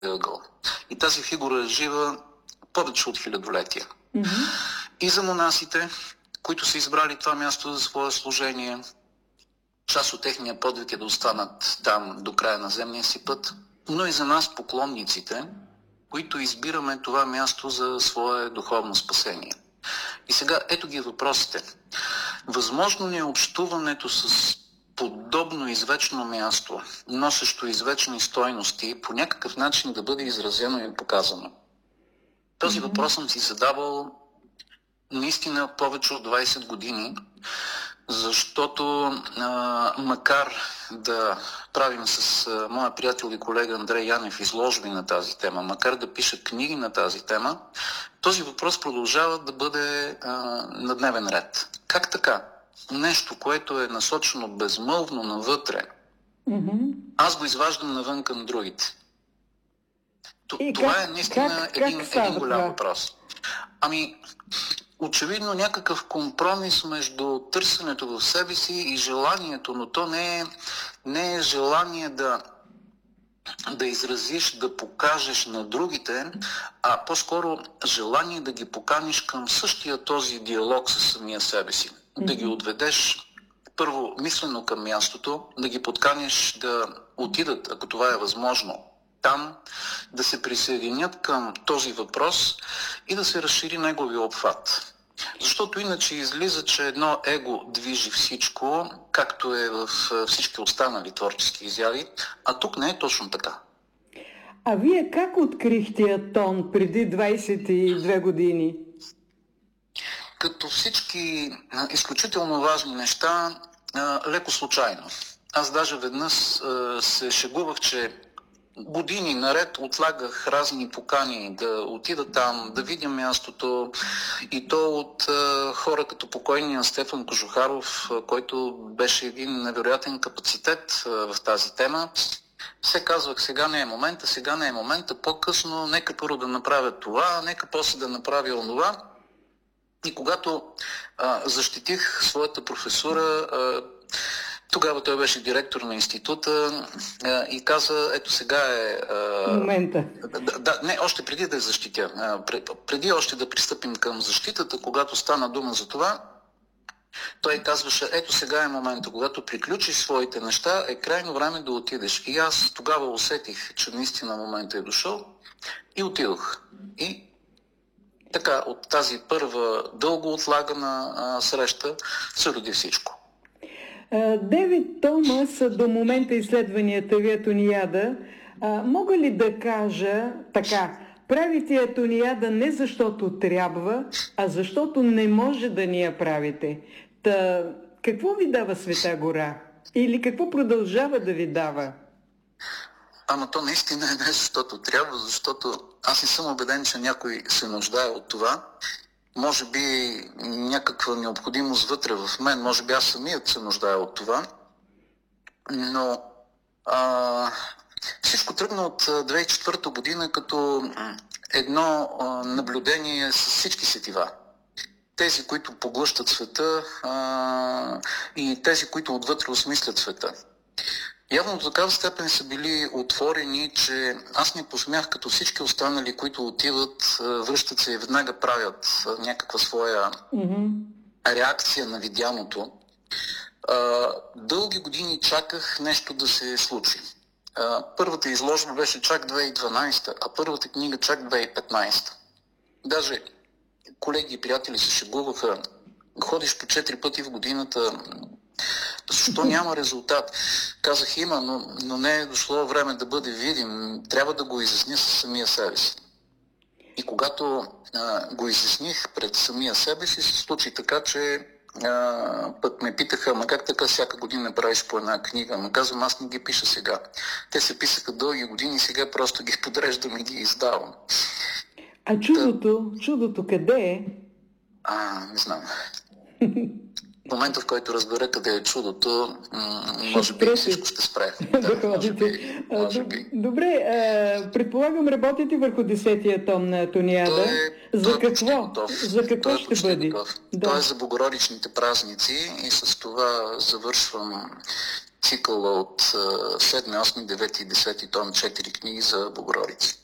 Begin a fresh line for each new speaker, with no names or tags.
ъгъл. И тази фигура е жива повече от хилядолетия. И за монасите, които са избрали това място за свое служение, част от техния подвиг е да останат там до края на земния си път, но и за нас, поклонниците, които избираме това място за свое духовно спасение. И сега ето ги въпросите. Възможно ли е общуването с подобно извечно място, носещо извечни стойности, по някакъв начин да бъде изразено и показано? Този въпрос съм си задавал наистина повече от 20 години, защото макар да правим с моя приятел и колега Андрей Янев изложби на тази тема, макар да пиша книги на тази тема, този въпрос продължава да бъде на дневен ред. Как така? Нещо, което е насочено безмълвно навътре, аз го изваждам навън към другите. Това е наистина един голям въпрос. Очевидно някакъв компромис между търсенето в себе си и желанието, но то не е желание да изразиш, да покажеш на другите, а по-скоро желание да ги поканиш към същия този диалог с самия себе си. Да ги отведеш първо мислено към мястото, да ги подканиш да отидат, ако това е възможно, там, да се присъединят към този въпрос и да се разшири неговия обхват. Защото иначе излиза, че едно его движи всичко, както е в всички останали творчески изяви, а тук не е точно така.
А вие как открихте тон преди 22 години?
Като всички изключително важни неща, леко случайно. Аз даже веднъж се шегувах, че години наред отлагах разни покани да отида там, да видя мястото, и то от хора като покойния Стефан Кожухаров, който беше един невероятен капацитет в тази тема. Все казвах, сега не е момента, по-късно, нека първо да направя това, нека после да направя онова. И когато защитих своята професура, тогава той беше директор на института и каза, ето сега е...
момента.
Не, още преди да я защитя. Преди още да пристъпим към защитата, когато стана дума за това, той казваше, ето сега е момента, когато приключиш своите неща, е крайно време да отидеш. И аз тогава усетих, че наистина момента е дошъл и отидох. И така, от тази първа дълго отлагана среща се роди всичко.
Дейвид Томас, до момента изследванията ви Атониада, мога ли да кажа така, правите Атониада не защото трябва, а защото не може да ни я правите. Какво ви дава Света гора? Или какво продължава да ви дава?
Ама то наистина е не защото трябва, защото аз не съм убеден, че някой се нуждае от това. Може би някаква необходимост вътре в мен, може би аз самият се нуждая от това, но всичко тръгна от 2004 година като едно наблюдение с всички сетива. Тези, които поглъщат света и тези, които отвътре осмислят света. Явно до такава степен са били отворени, че аз не посмях като всички останали, които отиват, връщат се и веднага правят някаква своя реакция на видяното. Дълги години чаках нещо да се случи. Първата изложба беше чак 2012, а първата книга чак 2015. Даже колеги и приятели се шегуваха, ходиш по 4 пъти в годината, защо няма резултат? Казах, има, но не е дошло време да бъде видим. Трябва да го изясня със самия себе си. И когато го изясних пред самия себе си, се случи така, че пък ме питаха, ма как така всяка година правиш по една книга? Ма казвам, аз не ги пиша сега. Те се писаха дълги години, сега просто ги подреждам и ги издавам.
А чудото къде е?
Не знам. В момента, в който разбера къде е чудото, може би всичко ще спре. Може би.
Добре, предполагам, работите върху 10-тия том на Атониада. За какво ще бъде?
Той е за богородичните празници и с това завършвам цикъла от 7, 8, 9 и 10 том, 4 книги за Богородица.